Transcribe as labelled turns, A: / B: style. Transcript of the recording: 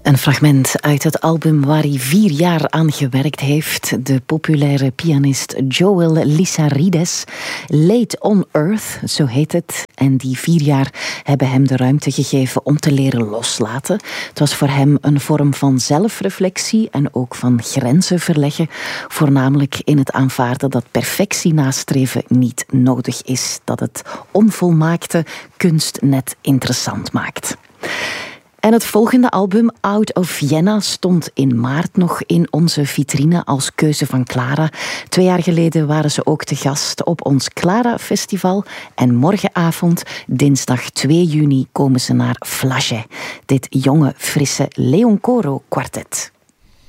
A: Een fragment uit het album waar hij 4 jaar aan gewerkt heeft. De populaire pianist Joel Lissarides. Late on Earth, zo heet het. En die 4 jaar hebben hem de ruimte gegeven om te leren loslaten. Het was voor hem een vorm van zelfreflectie en ook van grenzen verleggen. Voornamelijk in het aanvaarden dat perfectie nastreven niet nodig is. Dat het onvolmaakte kunst net interessant maakt. En het volgende album, Out of Vienna, stond in maart nog in onze vitrine als keuze van Clara. 2 jaar geleden waren ze ook te gast op ons Clara Festival. En morgenavond, dinsdag 2 juni, komen ze naar Flagey. Dit jonge, frisse Leon Coro kwartet.